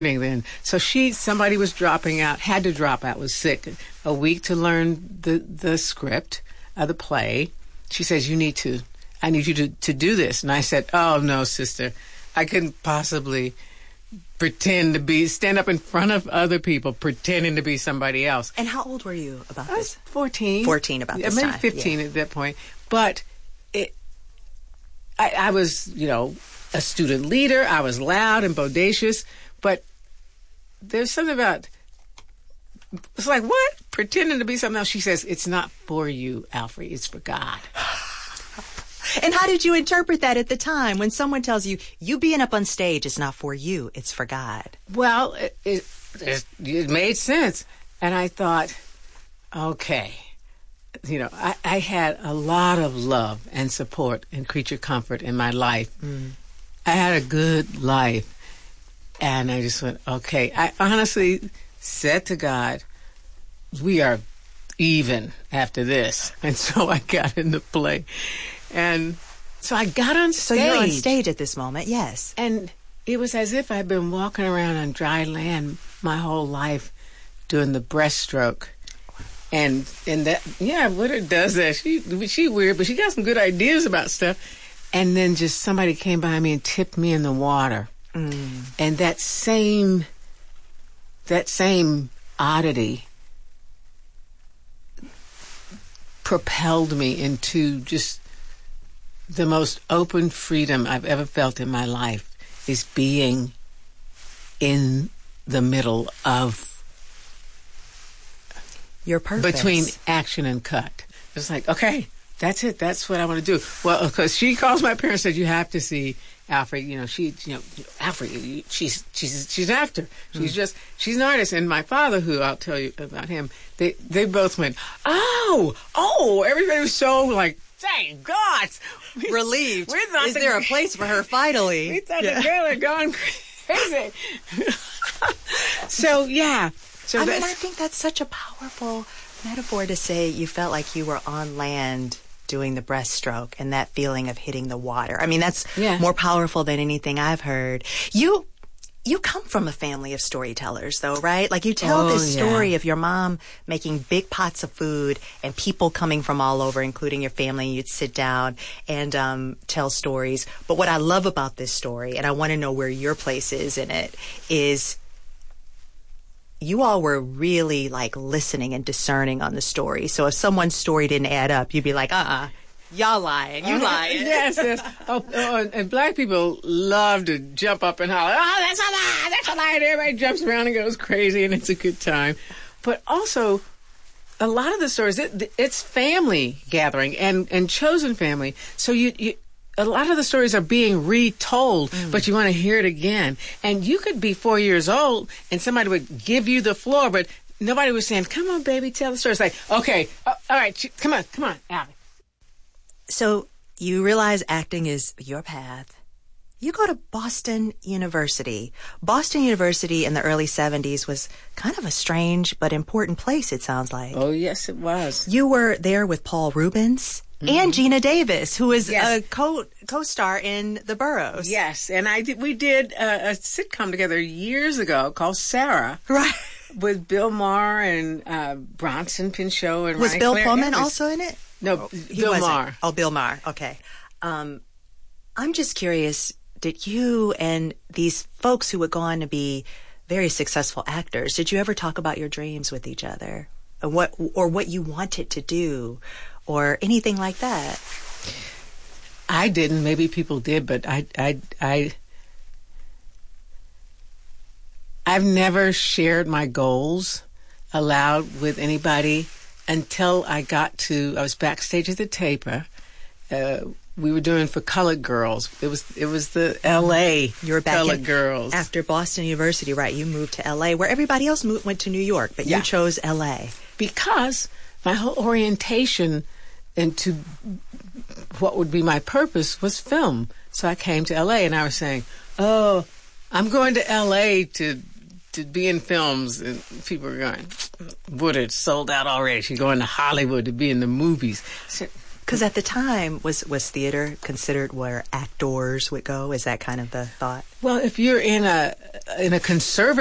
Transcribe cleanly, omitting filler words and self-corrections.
then. So somebody was dropping out, had to drop out, was sick. A week to learn the script of the play. She says, I need you to do this. And I said, oh, no, sister. I couldn't possibly stand up in front of other people pretending to be somebody else. And how old were you about this? I was 14. 14 about this time. Maybe 15 at that point. But I was, a student leader. I was loud and bodacious. But there's something about, it's like, what? Pretending to be something else. She says, it's not for you, Alfre. It's for God. And how did you interpret that at the time when someone tells you, you being up on stage is not for you, it's for God? Well, it made sense. And I thought, okay, I had a lot of love and support and creature comfort in my life. I had a good life. And I just went, okay. I honestly said to God, we are even after this. And so I got into play. And so I got on stage. So you're on stage at this moment, yes. And it was as if I'd been walking around on dry land my whole life doing the breaststroke. And that, Woodard does that. She weird, but she got some good ideas about stuff. And then just somebody came by me and tipped me in the water. And that same oddity propelled me into just the most open freedom I've ever felt in my life, is being in the middle of your purpose. Between action and cut. It's like, okay, that's it. That's what I want to do. Well, because she calls my parents and said, you have to see Alfre. Alfre, she's an actor. She's an artist. And my father, who I'll tell you about him, they both went, oh, everybody was so like, thank God. Relieved. Is there a place for her finally? We thought the girl had gone crazy. So, yeah. I think that's such a powerful metaphor to say you felt like you were on land doing the breaststroke and that feeling of hitting the water. I mean, that's more powerful than anything I've heard. You come from a family of storytellers, though, right? Like, you tell this story of your mom making big pots of food and people coming from all over, including your family. You'd sit down and tell stories. But what I love about this story, and I want to know where your place is in it, is you all were really, like, listening and discerning on the story. So if someone's story didn't add up, you'd be like, y'all lying. You lying. Yes. Oh, and black people love to jump up and holler, that's a lie, that's a lie. And everybody jumps around and goes crazy, and it's a good time. But also, a lot of the stories, it's family gathering and chosen family. So a lot of the stories are being retold, but you want to hear it again. And you could be 4 years old, and somebody would give you the floor, but nobody was saying, come on, baby, tell the story. It's like, okay, all right, come on, Abby. So you realize acting is your path. You go to Boston University. Boston University in the early 70s was kind of a strange but important place, it sounds like. Oh, yes, it was. You were there with Paul Rubens and Gina Davis, who is a co-star in The Burroughs. Yes, and we did a sitcom together years ago called Sarah. Right. With Bill Maher and Bronson Pinchot and Was Ryan Bill Clare Pullman Evans. also in it? No, Bill Maher. Oh, Bill Maher. Okay. I'm just curious, did you and these folks who would go on to be very successful actors, did you ever talk about your dreams with each other? Or what you wanted to do? Or anything like that? I didn't. Maybe people did, but I've never shared my goals aloud with anybody until I was backstage at the Taper. We were doing for Colored Girls. It was the L.A. You were back Colored Girls. After Boston University, right? You moved to L.A., where everybody else went to New York, but you chose L.A. Because my whole orientation into what would be my purpose was film. So I came to L.A. and I was saying, oh, I'm going to L.A. to be in films. And people were going, Woodard sold out already. She's going to Hollywood to be in the movies. I said, Because at the time, was theater considered where actors would go? Is that kind of the thought? Well, if you're in a conservative